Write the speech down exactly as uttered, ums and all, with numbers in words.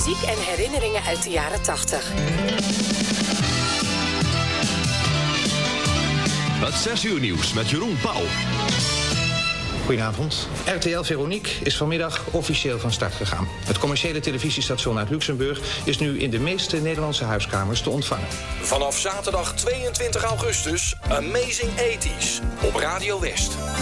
muziek en herinneringen uit de jaren tachtig. Het zes uur nieuws met Jeroen Pauw. Goedenavond. R T L Veronique is vanmiddag officieel van start gegaan. Het commerciële televisiestation uit Luxemburg is nu in de meeste Nederlandse huiskamers te ontvangen. Vanaf zaterdag tweeëntwintig augustus, Amazing eighties op Radio West.